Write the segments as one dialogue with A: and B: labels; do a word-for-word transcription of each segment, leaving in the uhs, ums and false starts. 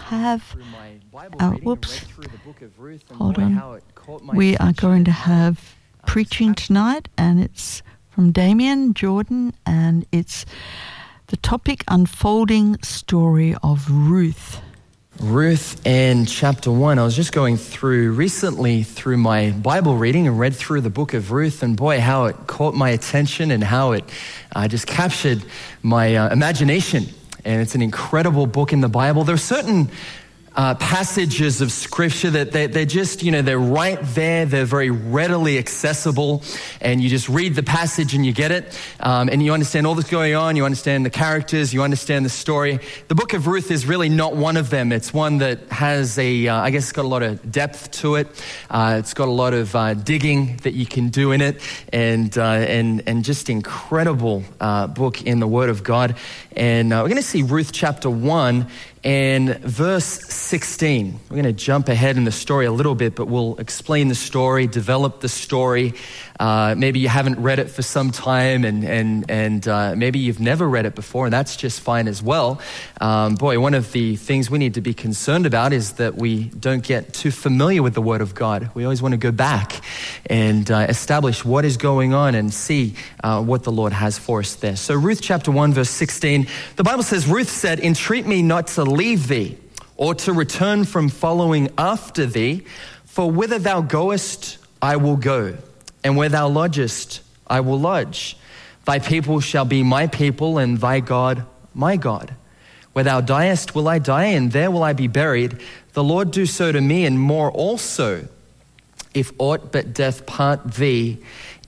A: have, uh, whoops, hold on. We are going to have preaching tonight, and it's from Damien Jordan, and it's the topic Unfolding Story of Ruth.
B: Ruth and chapter one. I was just going through recently through my Bible reading and read through the book of Ruth, and boy, how it caught my attention and how it uh, just captured my uh, imagination. And it's an incredible book in the Bible. There are certain uh, passages of scripture that they, they're just, you know, they're right there. They're very readily accessible. And you just read the passage and you get it. Um, and you understand all that's going on. You understand the characters. You understand the story. The book of Ruth is really not one of them. It's one that has a, uh, I guess it's got a lot of depth to it. Uh, it's got a lot of uh, digging that you can do in it. And, uh, and, and just incredible uh, book in the Word of God. And uh, we're going to see Ruth chapter one and verse sixteen. We're going to jump ahead in the story a little bit, but we'll explain the story, develop the story. Uh, maybe you haven't read it for some time, and and and uh, maybe you've never read it before, and that's just fine as well. Um, boy, one of the things we need to be concerned about is that we don't get too familiar with the Word of God. We always want to go back and uh, establish what is going on and see uh, what the Lord has for us there. So Ruth chapter one, verse sixteen, the Bible says, Ruth said, "Entreat me not to leave thee, or to return from following after thee, for whither thou goest, I will go, and where thou lodgest, I will lodge. Thy people shall be my people, and thy God my God. Where thou diest will I die, and there will I be buried. The Lord do so to me, and more also, if aught but death part thee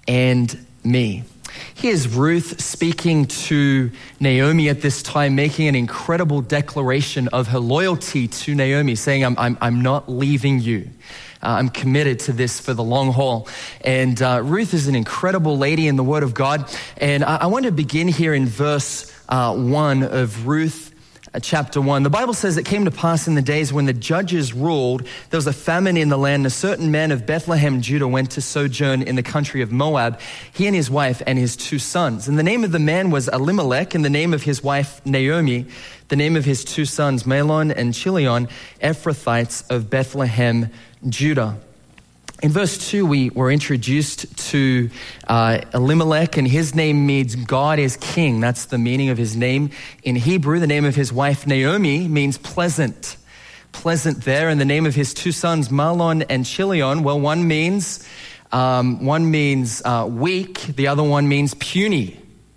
B: and me." Here's Ruth speaking to Naomi at this time, making an incredible declaration of her loyalty to Naomi, saying, I'm, I'm, I'm not leaving you. Uh, I'm committed to this for the long haul. And uh, Ruth is an incredible lady in the Word of God. And I, I want to begin here in verse uh, one of Ruth Uh, chapter one. The Bible says it came to pass in the days when the judges ruled, there was a famine in the land. A certain man of Bethlehem, Judah, went to sojourn in the country of Moab, he and his wife and his two sons. And the name of the man was Elimelech, and the name of his wife Naomi. The name of his two sons, Mahlon and Chilion, Ephrathites of Bethlehem, Judah. In verse two, we were introduced to uh, Elimelech, and his name means God is king. That's the meaning of his name in Hebrew. The name of his wife, Naomi, means pleasant. Pleasant there. And the name of his two sons, Mahlon and Chilion, well, one means, um, one means uh, weak. The other one means puny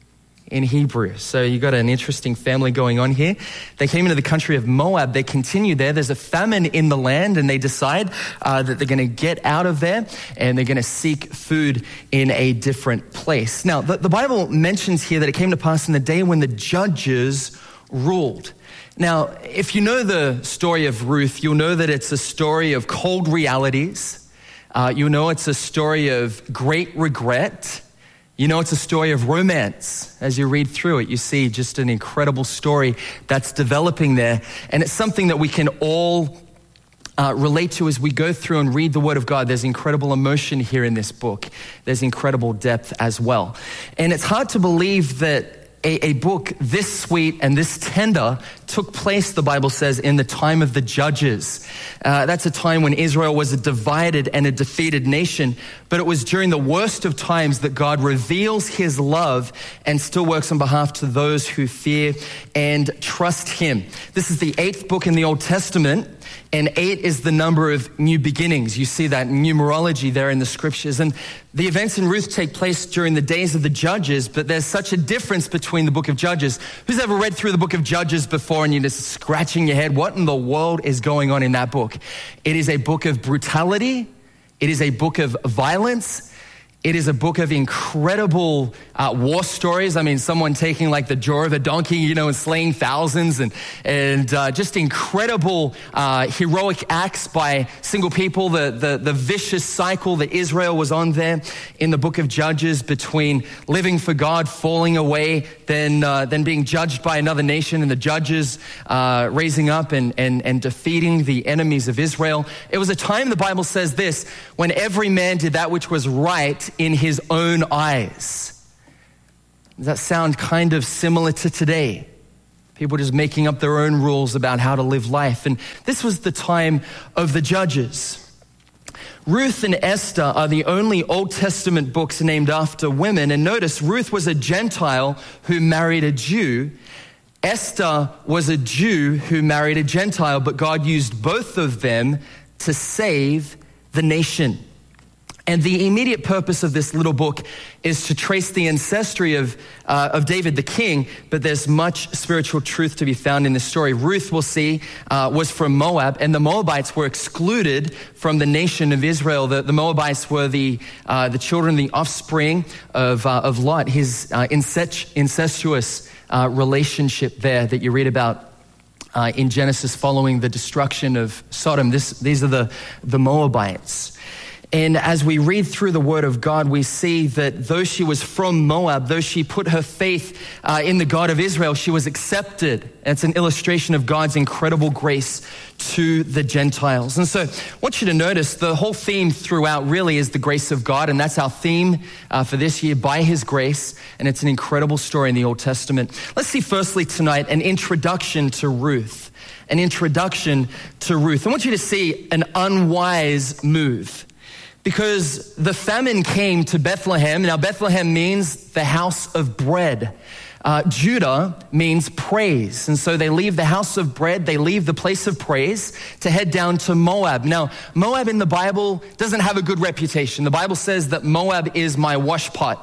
B: in Hebrew. So you got an interesting family going on here. They came into the country of Moab. They continued there. There's a famine in the land, and they decide uh, that they're going to get out of there, and they're going to seek food in a different place. Now, the, the Bible mentions here that it came to pass in the day when the judges ruled. Now, if you know the story of Ruth, you'll know that it's a story of cold realities. Uh, you'll know it's a story of great regret. You know, it's a story of romance. As you read through it, you see just an incredible story that's developing there. And it's something that we can all uh, relate to as we go through and read the Word of God. There's incredible emotion here in this book. There's incredible depth as well. And it's hard to believe that A, a book this sweet and this tender took place, the Bible says, in the time of the judges. Uh, that's a time when Israel was a divided and a defeated nation, but it was during the worst of times that God reveals his love and still works on behalf to those who fear and trust him. This is the eighth book in the Old Testament, and eight is the number of new beginnings. You see that numerology there in the scriptures. And the events in Ruth take place during the days of the judges, but there's such a difference between the book of Judges. Who's ever read through the book of Judges before and you're just scratching your head? What in the world is going on in that book? It is a book of brutality. It is a book of violence. It is a book of incredible uh, war stories. I mean, someone taking like the jaw of a donkey, you know, and slaying thousands, and and uh, just incredible uh, heroic acts by single people. The, the the vicious cycle that Israel was on there in the book of Judges between living for God, falling away, then uh, then being judged by another nation, and the judges uh, raising up and and and defeating the enemies of Israel. It was a time, the Bible says this, when every man did that which was right in his own eyes. Does that sound kind of similar to today? People just making up their own rules about how to live life. And this was the time of the judges. Ruth and Esther are the only Old Testament books named after women. And notice, Ruth was a Gentile who married a Jew. Esther was a Jew who married a Gentile, but God used both of them to save the nation. And the immediate purpose of this little book is to trace the ancestry of, uh, of David the king, but there's much spiritual truth to be found in this story. Ruth, we'll see, uh, was from Moab, and the Moabites were excluded from the nation of Israel. The, the Moabites were the uh, the children, the offspring of, uh, of Lot, his uh, incest- incestuous uh, relationship there that you read about uh, in Genesis following the destruction of Sodom. This, these are the, the Moabites. And as we read through the word of God, we see that though she was from Moab, though she put her faith uh, in the God of Israel, she was accepted. And it's an illustration of God's incredible grace to the Gentiles. And so I want you to notice the whole theme throughout really is the grace of God. And that's our theme uh, for this year, by his grace. And it's an incredible story in the Old Testament. Let's see firstly tonight an introduction to Ruth. An introduction to Ruth. I want you to see an unwise move. Because the famine came to Bethlehem. Now, Bethlehem means the house of bread. Uh, Judah means praise. And so they leave the house of bread, they leave the place of praise to head down to Moab. Now, Moab in the Bible doesn't have a good reputation. The Bible says that Moab is my wash pot.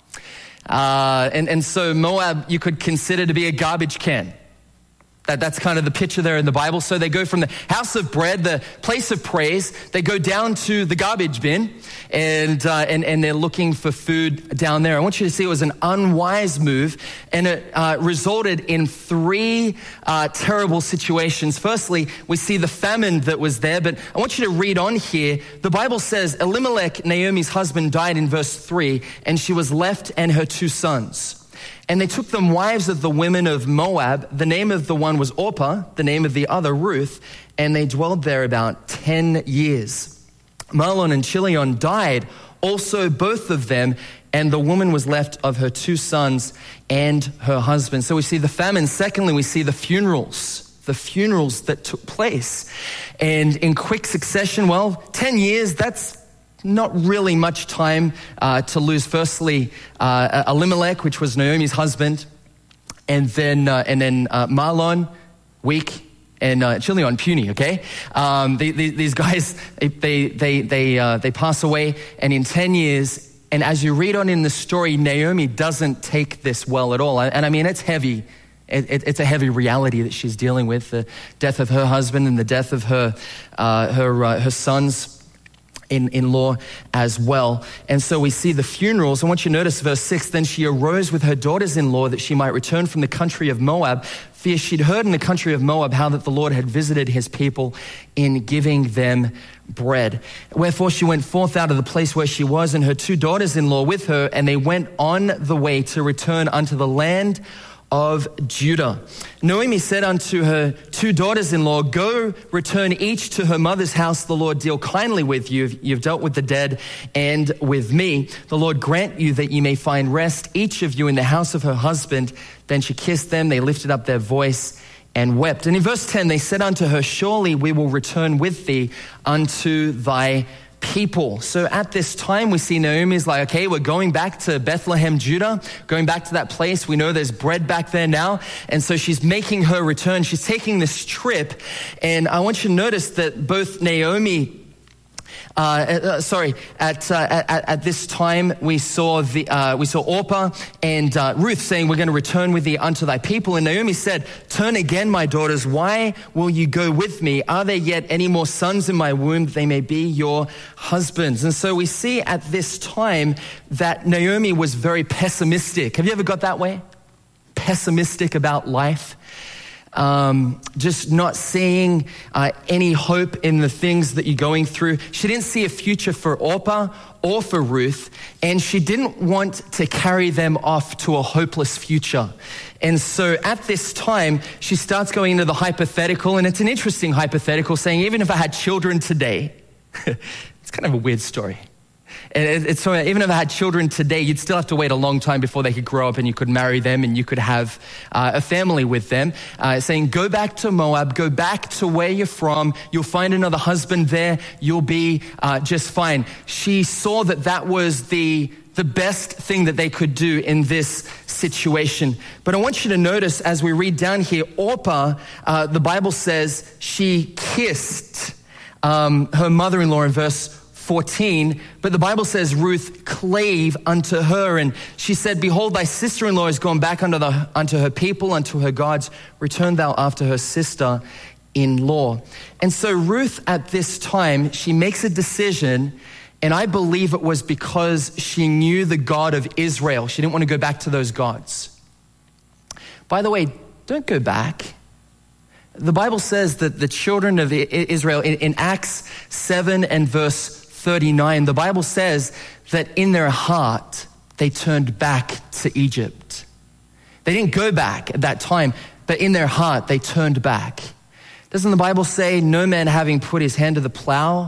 B: Uh, and, and so Moab you could consider to be a garbage can. That, that's kind of the picture there in the Bible. So they go from the house of bread, the place of praise, they go down to the garbage bin, and, uh, and, and they're looking for food down there. I want you to see it was an unwise move, and it uh, resulted in three uh, terrible situations. Firstly, we see the famine that was there, but I want you to read on here. The Bible says Elimelech, Naomi's husband, died in verse three, and she was left and her two sons. And they took them wives of the women of Moab. The name of the one was Orpah, the name of the other Ruth, and they dwelled there about ten years. Mahlon and Chilion died, also both of them, and the woman was left of her two sons and her husband. So we see the famine. Secondly, we see the funerals, the funerals that took place. And in quick succession, well, ten years, that's not really much time uh, to lose. Firstly, uh, Elimelech, which was Naomi's husband, and then uh, and then uh, Mahlon, weak, and uh, Chilion, puny. Okay, um, they, they, these guys they they they uh, they pass away, and in ten years. And as you read on in the story, Naomi doesn't take this well at all, and I mean it's heavy. It, it, it's a heavy reality that she's dealing with: the death of her husband and the death of her uh, her uh, her sons. In, in law as well. And so we see the funerals. I want you to notice verse six, then she arose with her daughters-in-law that she might return from the country of Moab, for she'd heard in the country of Moab how that the Lord had visited his people in giving them bread. Wherefore she went forth out of the place where she was, and her two daughters-in-law with her, and they went on the way to return unto the land of Judah. Naomi said unto her two daughters-in-law, go return each to her mother's house. The Lord deal kindly with you. You've dealt with the dead and with me. The Lord grant you that you may find rest, each of you in the house of her husband. Then she kissed them. They lifted up their voice and wept. And in verse ten, they said unto her, surely we will return with thee unto thy people. So at this time, we see Naomi's like, okay, we're going back to Bethlehem, Judah, going back to that place. We know there's bread back there now. And so she's making her return. She's taking this trip. And I want you to notice that both Naomi Uh, uh, sorry, at, uh, at at this time we saw the uh, we saw Orpah and uh, Ruth saying, we're going to return with thee unto thy people. And Naomi said, turn again, my daughters, why will you go with me? Are there yet any more sons in my womb, that they may be your husbands? And so we see at this time that Naomi was very pessimistic. Have you ever got that way? Pessimistic about life? Um, just not seeing uh, any hope in the things that you're going through. She didn't see a future for Orpah or for Ruth, and she didn't want to carry them off to a hopeless future. And so at this time, she starts going into the hypothetical, and it's an interesting hypothetical, saying, even if I had children today, it's kind of a weird story. it, it's so even if I had children today, you'd still have to wait a long time before they could grow up and you could marry them and you could have uh, a family with them. Uh, saying, go back to Moab, go back to where you're from. You'll find another husband there. You'll be uh, just fine. She saw that that was the the best thing that they could do in this situation. But I want you to notice as we read down here, Orpah, uh, the Bible says she kissed um, her mother-in-law in verse fourteen, but the Bible says Ruth clave unto her, and she said, behold, thy sister-in-law is gone back unto, the, unto her people, unto her gods. Return thou after her sister-in-law. And so Ruth at this time, she makes a decision. And I believe it was because she knew the God of Israel. She didn't want to go back to those gods. By the way, don't go back. The Bible says that the children of Israel, in Acts seven and verse thirty-nine, the Bible says that in their heart, they turned back to Egypt. They didn't go back at that time, but in their heart, they turned back. Doesn't the Bible say, no man having put his hand to the plow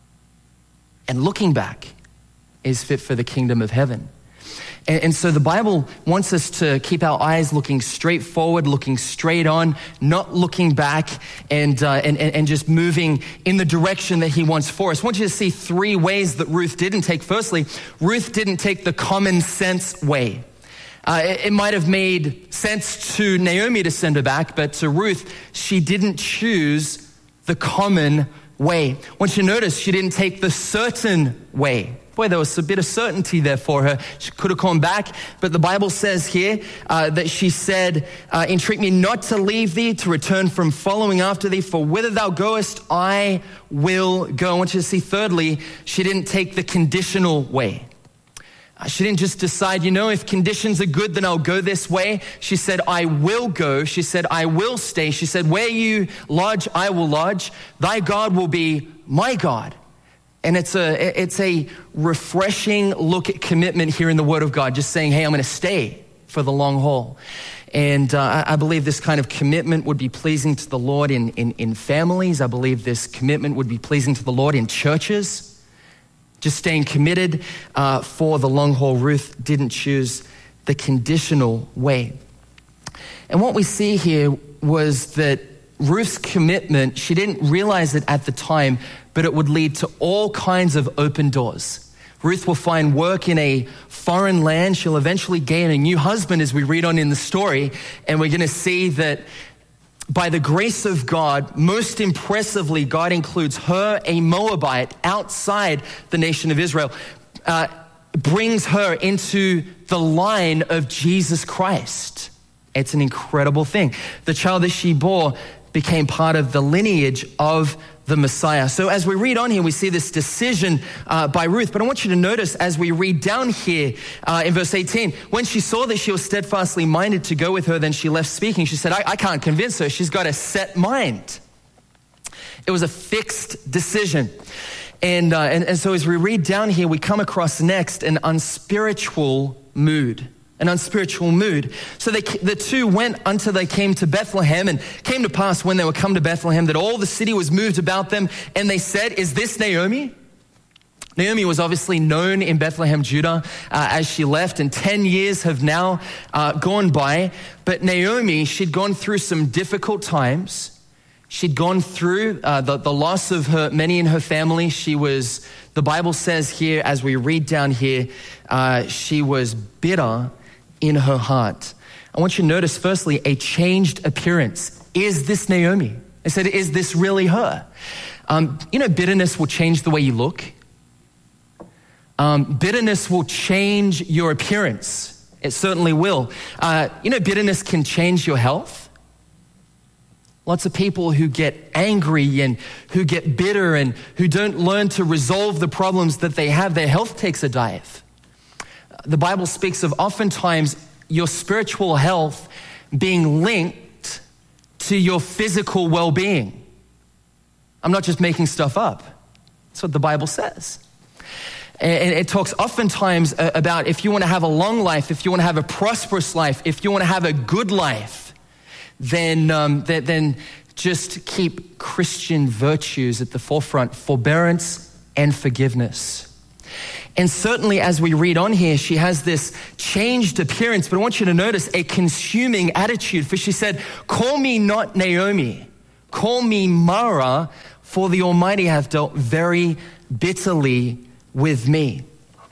B: and looking back is fit for the kingdom of heaven? And, and so the Bible wants us to keep our eyes looking straight forward, looking straight on, not looking back, and, uh, and, and just moving in the direction that he wants for us. I want you to see three ways that Ruth didn't take. Firstly, Ruth didn't take the common sense way. Uh, it, it might have made sense to Naomi to send her back, but to Ruth, she didn't choose the common way. I want you to notice she didn't take the certain way. Boy, there was a bit of certainty there for her. She could have gone back, but the Bible says here uh, that she said, uh, entreat me not to leave thee, to return from following after thee, for whither thou goest, I will go. I want you to see, thirdly, she didn't take the conditional way. She didn't just decide, you know, if conditions are good, then I'll go this way. She said, I will go. She said, I will stay. She said, where you lodge, I will lodge. Thy God will be my God. And it's a, it's a refreshing look at commitment here in the Word of God, just saying, hey, I'm going to stay for the long haul. And uh, I believe this kind of commitment would be pleasing to the Lord in, in, in families. I believe this commitment would be pleasing to the Lord in churches. Just staying committed uh, for the long haul. Ruth didn't choose the conditional way. And what we see here was that Ruth's commitment, she didn't realize it at the time, but it would lead to all kinds of open doors. Ruth will find work in a foreign land. She'll eventually gain a new husband, as we read on in the story. And we're going to see that by the grace of God, most impressively, God includes her, a Moabite, outside the nation of Israel, uh, brings her into the line of Jesus Christ. It's an incredible thing. The child that she bore became part of the lineage of the Messiah. So as we read on here, we see this decision uh, by Ruth. But I want you to notice as we read down here uh, in verse eighteen, when she saw that she was steadfastly minded to go with her, then she left speaking. She said, I, I can't convince her. She's got a set mind. It was a fixed decision. And, uh, and, and so as we read down here, we come across next an unspiritual mood. An unspiritual mood. So they, the two went until they came to Bethlehem, and came to pass when they were come to Bethlehem that all the city was moved about them, and they said, is this Naomi? Naomi was obviously known in Bethlehem, Judah, uh, as she left, and ten years have now uh, gone by. But Naomi, she'd gone through some difficult times. She'd gone through uh, the, the loss of her many in her family. She was, the Bible says here, as we read down here, uh, she was bitter in her heart. I want you to notice, firstly, a changed appearance. Is this Naomi? I said, is this really her? Um, you know, bitterness will change the way you look. Um, bitterness will change your appearance. It certainly will. Uh, you know, bitterness can change your health. Lots of people who get angry and who get bitter and who don't learn to resolve the problems that they have, their health takes a dive. The Bible speaks of oftentimes your spiritual health being linked to your physical well-being. I'm not just making stuff up. That's what the Bible says. And it talks oftentimes about if you want to have a long life, if you want to have a prosperous life, if you want to have a good life, then, um, then just keep Christian virtues at the forefront, forbearance and forgiveness. And certainly as we read on here, she has this changed appearance, but I want you to notice a consuming attitude. For she said, call me not Naomi, call me Mara, for the Almighty hath dealt very bitterly with me.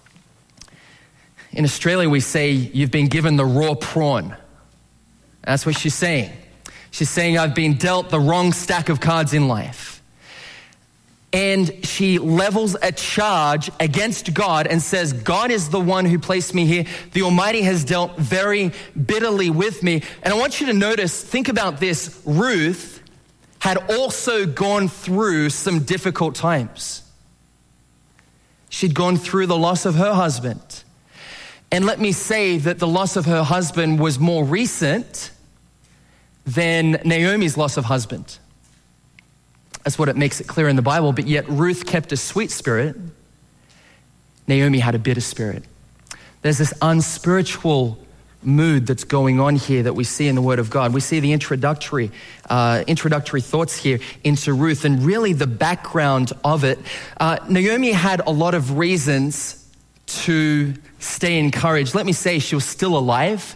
B: In Australia, we say, you've been given the raw prawn. That's what she's saying. She's saying, I've been dealt the wrong stack of cards in life. And she levels a charge against God and says, God is the one who placed me here. The Almighty has dealt very bitterly with me. And I want you to notice, think about this, Ruth had also gone through some difficult times. She'd gone through the loss of her husband. And let me say that the loss of her husband was more recent than Naomi's loss of husband. That's what it makes it clear in the Bible. But yet Ruth kept a sweet spirit. Naomi had a bitter spirit. There's this unspiritual mood that's going on here that we see in the Word of God. We see the introductory, uh, introductory thoughts here into Ruth and really the background of it. Uh, Naomi had a lot of reasons to stay encouraged. Let me say, she was still alive.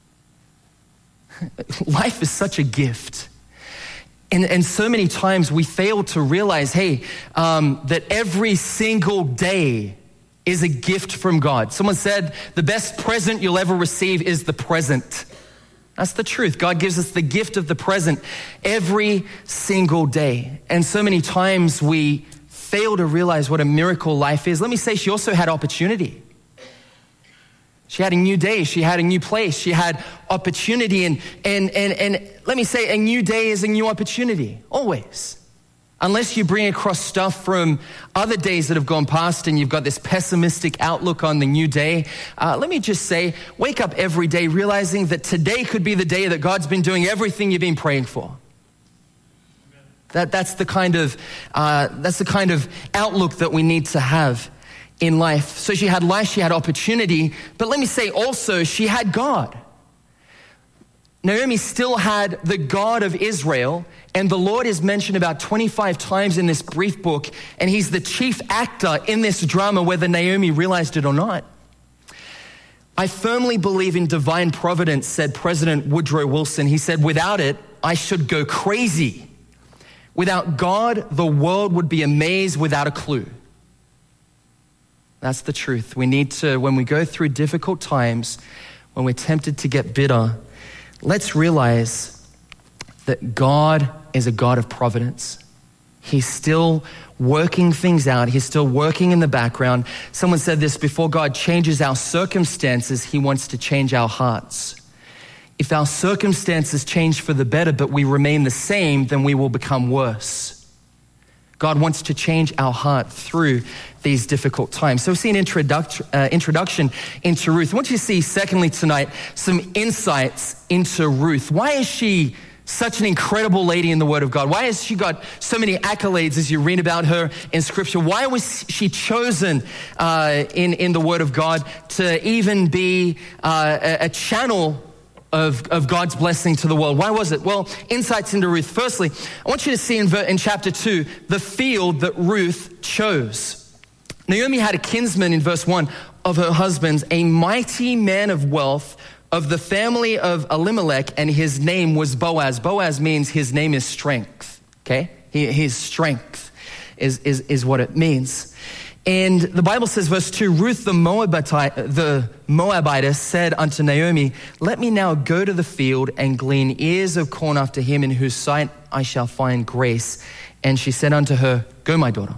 B: Life is such a gift. And, and so many times we fail to realize, hey, um, that every single day is a gift from God. Someone said, the best present you'll ever receive is the present. That's the truth. God gives us the gift of the present every single day. And so many times we fail to realize what a miracle life is. Let me say, she also had opportunity. She had a new day. She had a new place. She had opportunity. And, and, and, and let me say, a new day is a new opportunity, always. Unless you bring across stuff from other days that have gone past and you've got this pessimistic outlook on the new day, uh, let me just say, wake up every day realizing that today could be the day that God's been doing everything you've been praying for. That, that's the kind of uh, that's the kind of outlook that we need to have in life. So she had life, she had opportunity, but let me say also she had God. Naomi still had the God of Israel, and the Lord is mentioned about twenty-five times in this brief book, and he's the chief actor in this drama, whether Naomi realized it or not. I firmly believe in divine providence, said President Woodrow Wilson. He said, without it, I should go crazy. Without God, the world would be a maze without a clue. That's the truth. We need to, when we go through difficult times, when we're tempted to get bitter, let's realize that God is a God of providence. He's still working things out. He's still working in the background. Someone said this, before God changes our circumstances, he wants to change our hearts. If our circumstances change for the better, but we remain the same, then we will become worse. God wants to change our heart through these difficult times. So we see an introduct- uh, introduction into Ruth. I want you to see, secondly, tonight, some insights into Ruth. Why is she such an incredible lady in the Word of God? Why has she got so many accolades as you read about her in Scripture? Why was she chosen uh, in, in the Word of God to even be uh, a, a channel Of, of God's blessing to the world? Why was it? Well, insights into Ruth. Firstly, I want you to see in, ver- in chapter two, the field that Ruth chose. Naomi had a kinsman in verse one of her husband's, a mighty man of wealth of the family of Elimelech, and his name was Boaz. Boaz means his name is strength, okay? He, his strength is, is, is what it means. And the Bible says, verse two, Ruth the Moabite, the Moabitess said unto Naomi, let me now go to the field and glean ears of corn after him in whose sight I shall find grace. And she said unto her, go, my daughter.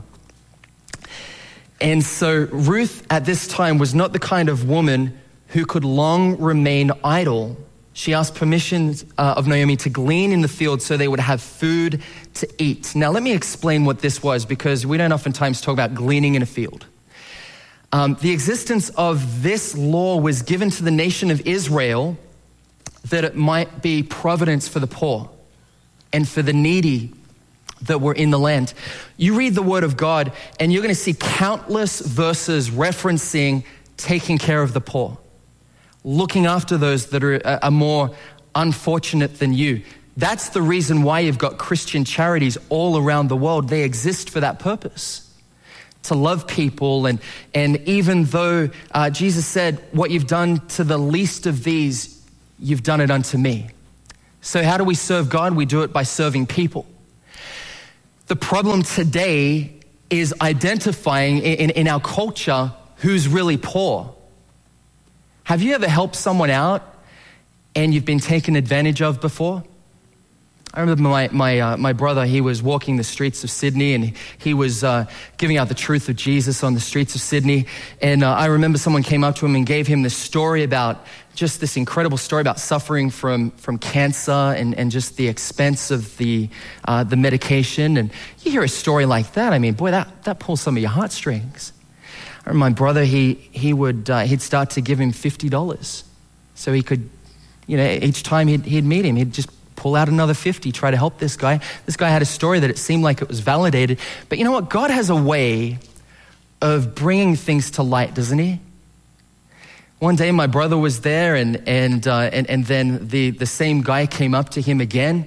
B: And so Ruth at this time was not the kind of woman who could long remain idle. She asked permission uh, of Naomi to glean in the field so they would have food to eat. Now, let me explain what this was, because we don't oftentimes talk about gleaning in a field. Um, the existence of this law was given to the nation of Israel that it might be providence for the poor and for the needy that were in the land. You read the Word of God and you're going to see countless verses referencing taking care of the poor, looking after those that are, are more unfortunate than you. That's the reason why you've got Christian charities all around the world. They exist for that purpose, to love people. And, and even though uh, Jesus said, what you've done to the least of these, you've done it unto me. So how do we serve God? We do it by serving people. The problem today is identifying in, in our culture who's really poor. Have you ever helped someone out and you've been taken advantage of before? I remember my my uh, my brother, he was walking the streets of Sydney, and he was uh, giving out the truth of Jesus on the streets of Sydney. And uh, I remember someone came up to him and gave him this story about, just this incredible story about suffering from, from cancer and, and just the expense of the uh, the medication. And you hear a story like that, I mean, boy, that, that pulls some of your heartstrings. I remember my brother, he he would uh, he'd start to give him fifty dollars, so he could, you know, each time he'd he'd meet him, he'd just pull out another fifty, try to help this guy. This guy had a story that it seemed like it was validated. But you know what? God has a way of bringing things to light, doesn't he? One day my brother was there, and and uh, and, and then the, the same guy came up to him again.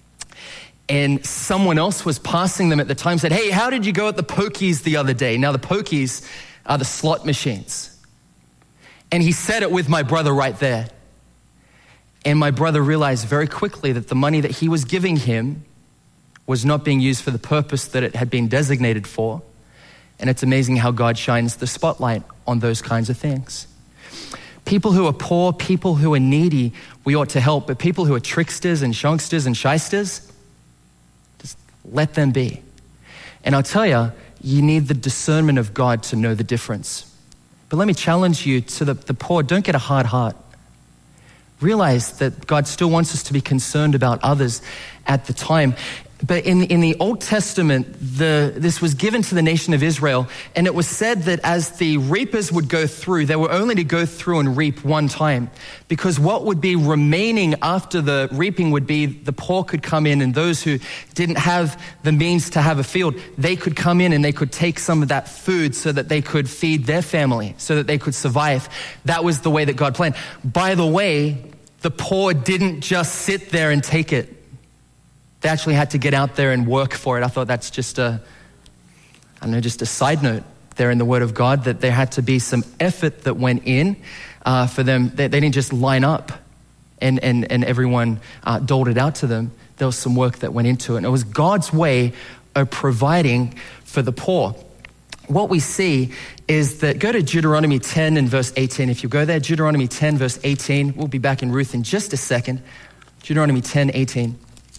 B: And someone else was passing them at the time, said, hey, how did you go at the pokies the other day? Now the pokies are the slot machines. And he said it with my brother right there. And my brother realized very quickly that the money that he was giving him was not being used for the purpose that it had been designated for. And it's amazing how God shines the spotlight on those kinds of things. People who are poor, people who are needy, we ought to help. But people who are tricksters and shonksters and shysters, just let them be. And I'll tell you, you need the discernment of God to know the difference. But let me challenge you to the, the poor, don't get a hard heart. Realize that God still wants us to be concerned about others at the time. But in, in the Old Testament, the, this was given to the nation of Israel, and it was said that as the reapers would go through, they were only to go through and reap one time, because what would be remaining after the reaping would be the poor could come in, and those who didn't have the means to have a field, they could come in and they could take some of that food so that they could feed their family, so that they could survive. That was the way that God planned. By the way, the poor didn't just sit there and take it. They actually had to get out there and work for it. I thought that's just a, I don't know, just a side note there in the Word of God, that there had to be some effort that went in uh, for them. They, they didn't just line up and, and, and everyone uh, doled it out to them. There was some work that went into it. And it was God's way of providing for the poor. What we see is that, go to Deuteronomy ten and verse eighteen. If you go there, Deuteronomy ten verse eighteen. We'll be back in Ruth in just a second. Deuteronomy ten eighteen.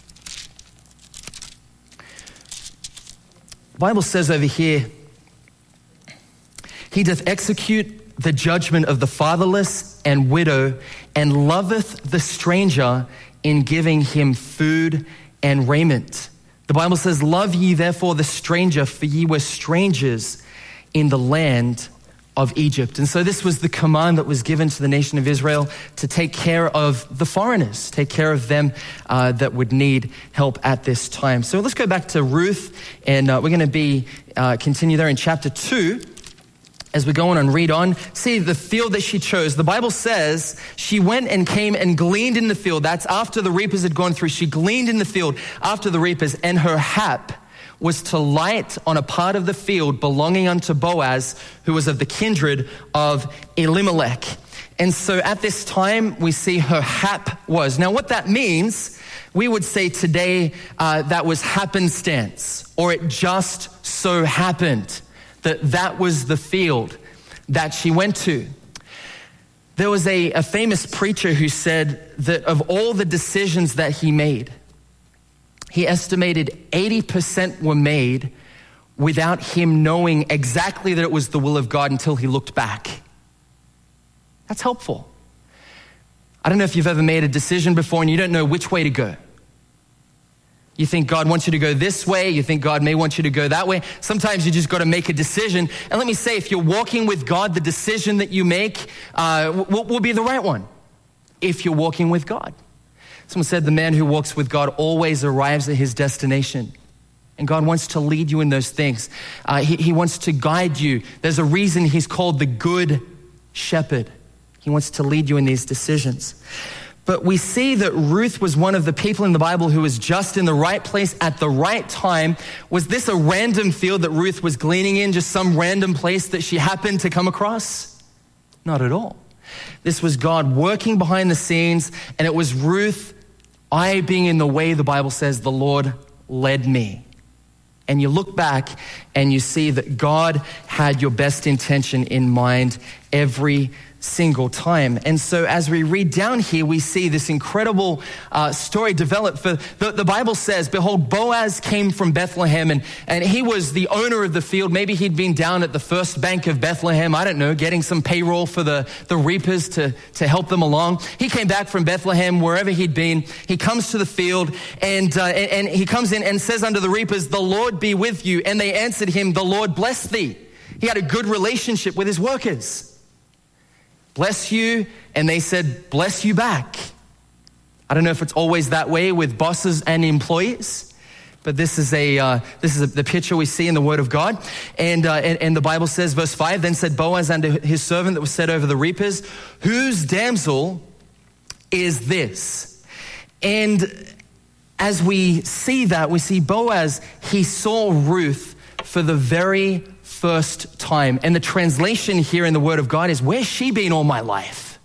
B: The Bible says over here, he doth execute the judgment of the fatherless and widow, and loveth the stranger in giving him food and raiment. The Bible says, love ye therefore the stranger, for ye were strangers in the land of Egypt. And so this was the command that was given to the nation of Israel, to take care of the foreigners, take care of them uh, that would need help at this time. So let's go back to Ruth, and uh, we're going to be uh, continue there in chapter two. As we go on and read on, see the field that she chose. The Bible says she went and came and gleaned in the field. That's after the reapers had gone through. She gleaned in the field after the reapers, and her hap was to light on a part of the field belonging unto Boaz, who was of the kindred of Elimelech. And so at this time, we see her hap was. Now what that means, we would say today uh, that was happenstance, or it just so happened that that was the field that she went to. There was a, a famous preacher who said that of all the decisions that he made, he estimated eighty percent were made without him knowing exactly that it was the will of God until he looked back. That's helpful. I don't know if you've ever made a decision before and you don't know which way to go. You think God wants you to go this way. You think God may want you to go that way. Sometimes you just got to make a decision. And let me say, if you're walking with God, the decision that you make uh, will, will be the right one if you're walking with God. Someone said the man who walks with God always arrives at his destination. And God wants to lead you in those things. Uh, he, he wants to guide you. There's a reason he's called the Good Shepherd. He wants to lead you in these decisions. But we see that Ruth was one of the people in the Bible who was just in the right place at the right time. Was this a random field that Ruth was gleaning in, just some random place that she happened to come across? Not at all. This was God working behind the scenes, and it was Ruth, I being in the way, the Bible says, the Lord led me. And you look back and you see that God had your best intention in mind every single time. And so as we read down here, we see this incredible uh, story develop. For the, the Bible says, behold, Boaz came from Bethlehem, and, and he was the owner of the field. Maybe he'd been down at the first bank of Bethlehem, I don't know, getting some payroll for the, the reapers to, to help them along. He came back from Bethlehem, wherever he'd been. He comes to the field, and, uh, and, and he comes in and says unto the reapers, the Lord be with you. And they answered him, the Lord bless thee. He had a good relationship with his workers. Bless you, and they said, bless you back. I don't know if it's always that way with bosses and employees, but this is a uh, this is a, the picture we see in the Word of God. And, uh, and and the Bible says, verse five, then said Boaz unto his servant that was set over the reapers, whose damsel is this? And as we see that, we see Boaz, he saw Ruth for the very first time. And the translation here in the Word of God is, where's she been all my life?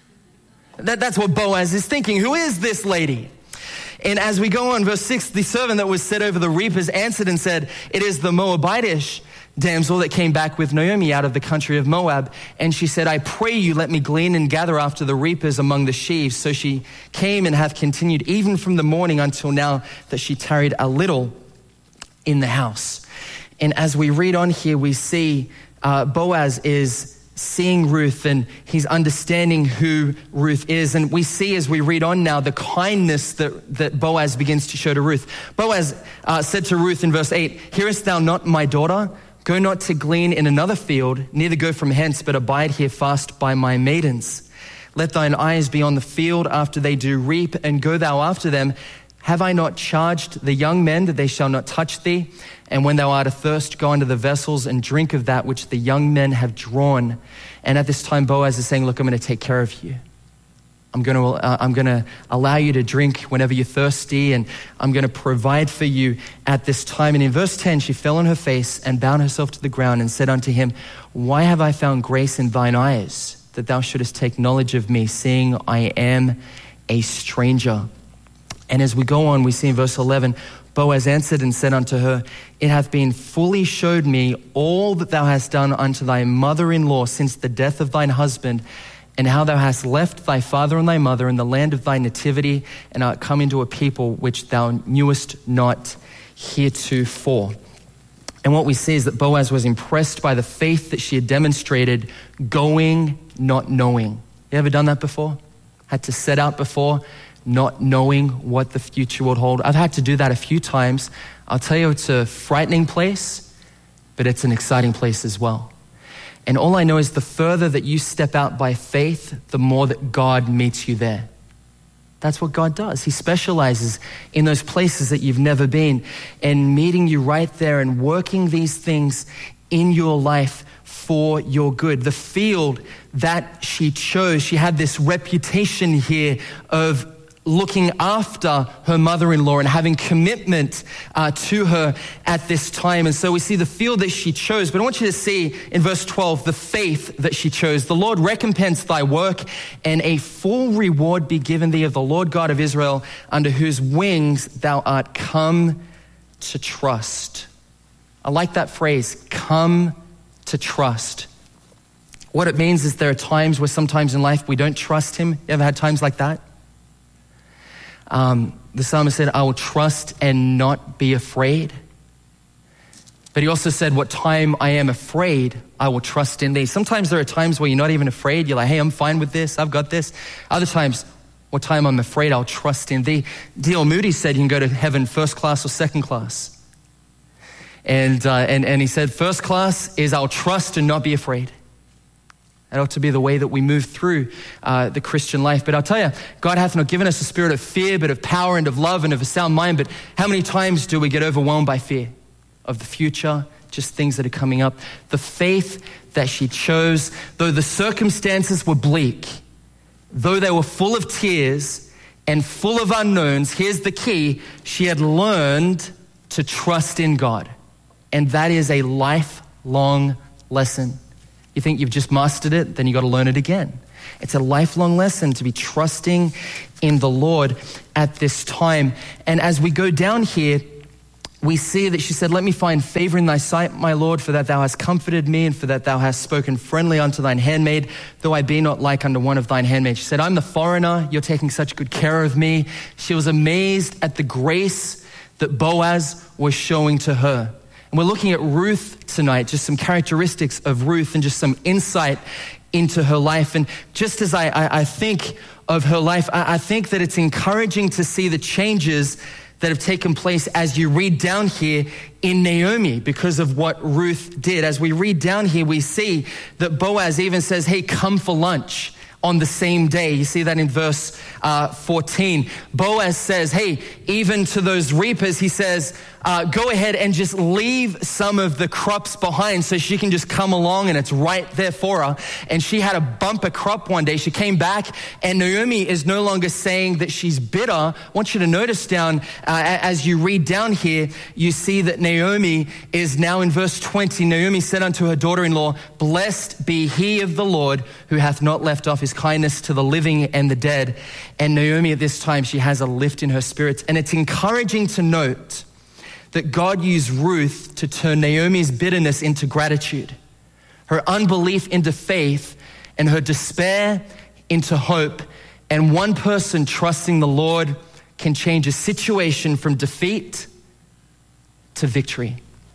B: That, that's what Boaz is thinking. Who is this lady? And as we go on, verse six, the servant that was set over the reapers answered and said, it is the Moabitish damsel that came back with Naomi out of the country of Moab. And she said, I pray you, let me glean and gather after the reapers among the sheaves. So she came and hath continued even from the morning until now, that she tarried a little in the house. And as we read on here, we see uh, Boaz is seeing Ruth, and he's understanding who Ruth is. And we see as we read on now the kindness that, that Boaz begins to show to Ruth. Boaz uh, said to Ruth in verse eight, hearest thou not, my daughter? Go not to glean in another field, neither go from hence, but abide here fast by my maidens. Let thine eyes be on the field after they do reap, and go thou after them. Have I not charged the young men that they shall not touch thee? And when thou art athirst, go unto the vessels and drink of that which the young men have drawn. And at this time, Boaz is saying, look, I'm going to take care of you. I'm going to, uh, I'm going to allow you to drink whenever you're thirsty, and I'm going to provide for you at this time. And in verse ten, she fell on her face and bowed herself to the ground and said unto him, why have I found grace in thine eyes, that thou shouldest take knowledge of me, seeing I am a stranger? And as we go on, we see in verse eleven, Boaz answered and said unto her, it hath been fully showed me all that thou hast done unto thy mother-in-law since the death of thine husband, and how thou hast left thy father and thy mother in the land of thy nativity, and art come into a people which thou knewest not heretofore. And what we see is that Boaz was impressed by the faith that she had demonstrated, going, not knowing. You ever done that before? Had to set out before, not knowing what the future would hold. I've had to do that a few times. I'll tell you, it's a frightening place, but it's an exciting place as well. And all I know is the further that you step out by faith, the more that God meets you there. That's what God does. He specializes in those places that you've never been, and meeting you right there and working these things in your life for your good. The field that she chose, she had this reputation here of looking after her mother-in-law and having commitment uh, to her at this time. And so we see the field that she chose. But I want you to see in verse twelve, the faith that she chose. The Lord recompense thy work, and a full reward be given thee of the Lord God of Israel, under whose wings thou art come to trust. I like that phrase, come to trust. What it means is there are times where sometimes in life we don't trust him. You ever had times like that? Um, the psalmist said, I will trust and not be afraid. But he also said, what time I am afraid, I will trust in thee. Sometimes there are times where you're not even afraid. You're like, hey, I'm fine with this. I've got this. Other times, what time I'm afraid, I'll trust in thee. D L Moody said you can go to heaven first class or second class. And, uh, and, and he said, first class is I'll trust and not be afraid. That ought to be the way that we move through uh, the Christian life. But I'll tell you, God hath not given us a spirit of fear, but of power and of love and of a sound mind. But how many times do we get overwhelmed by fear of the future, just things that are coming up? The faith that she chose, though the circumstances were bleak, though they were full of tears and full of unknowns, here's the key, she had learned to trust in God. And that is a lifelong lesson. You think you've just mastered it, then you got to learn it again. It's a lifelong lesson to be trusting in the Lord at this time. And as we go down here, we see that she said, let me find favor in thy sight, my Lord, for that thou hast comforted me and for that thou hast spoken friendly unto thine handmaid, though I be not like unto one of thine handmaids. She said, I'm the foreigner. You're taking such good care of me. She was amazed at the grace that Boaz was showing to her. And we're looking at Ruth tonight, just some characteristics of Ruth and just some insight into her life. And just as I, I, I think of her life, I, I think that it's encouraging to see the changes that have taken place as you read down here in Naomi because of what Ruth did. As we read down here, we see that Boaz even says, hey, come for lunch on the same day. You see that in verse uh, fourteen. Boaz says, hey, even to those reapers, he says, uh, go ahead and just leave some of the crops behind so she can just come along and it's right there for her. And she had a bumper crop one day. She came back and Naomi is no longer saying that she's bitter. I want you to notice down, uh, as you read down here, you see that Naomi is now in verse twenty. Naomi said unto her daughter-in-law, blessed be he of the Lord who hath not left off his kindness to the living and the dead. And Naomi at this time, she has a lift in her spirits. And it's encouraging to note that God used Ruth to turn Naomi's bitterness into gratitude, her unbelief into faith, and her despair into hope. And one person trusting the Lord can change a situation from defeat to victory.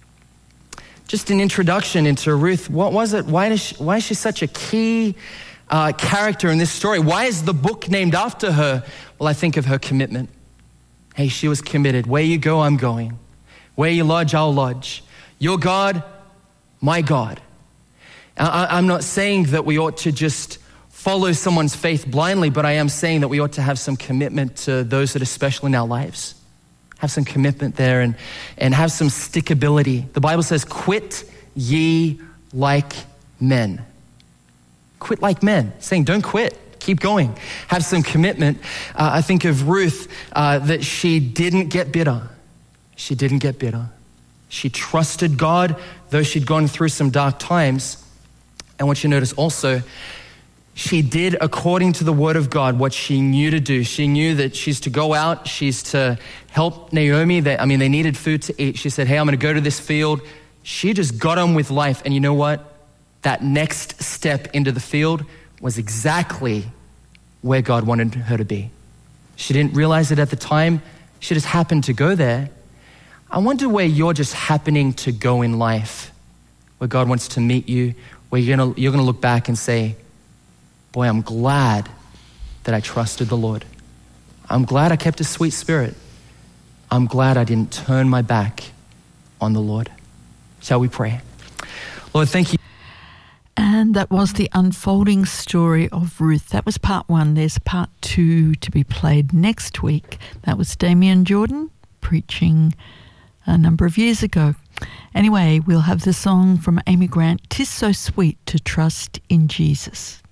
B: Just an introduction into Ruth. What was it? Why is she, why is she such a key uh, character in this story? Why is the book named after her? Well, I think of her commitment. Hey, she was committed. Where you go, I'm going. Where you lodge, I'll lodge. Your God, my God. I, I'm not saying that we ought to just follow someone's faith blindly, but I am saying that we ought to have some commitment to those that are special in our lives. Have some commitment there and, and have some stickability. The Bible says, quit ye like men. Quit like men, saying don't quit. Keep going. Have some commitment. Uh, I think of Ruth, uh, that she didn't get bitter. She didn't get bitter. She trusted God, though she'd gone through some dark times. And what you notice also, she did according to the word of God what she knew to do. She knew that she's to go out, she's to help Naomi. They, I mean, they needed food to eat. She said, hey, I'm going to go to this field. She just got on with life. And you know what? That next step into the field was exactly where God wanted her to be. She didn't realize it at the time. She just happened to go there. I wonder where you're just happening to go in life, where God wants to meet you, where you're gonna, you're gonna look back and say, boy, I'm glad that I trusted the Lord. I'm glad I kept a sweet spirit. I'm glad I didn't turn my back on the Lord. Shall we pray? Lord, thank you.
A: And that was the unfolding story of Ruth. That was part one. There's part two to be played next week. That was Damien Jordan preaching a number of years ago. Anyway, we'll have the song from Amy Grant, "'Tis So Sweet to Trust in Jesus."